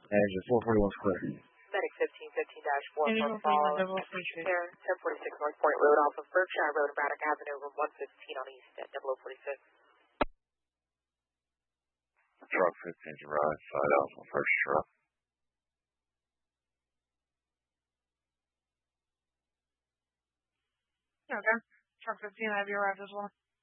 Engine 441 clear. Medic 1515-4 Engine for 441 fall. double appreciate. Air 1046 North Point Road off of Berkshire Road, Braddock Avenue, room 115 on East at 0046. Truck 15 right side Alpha first truck. Okay. Truck 15, I have you arrived as well.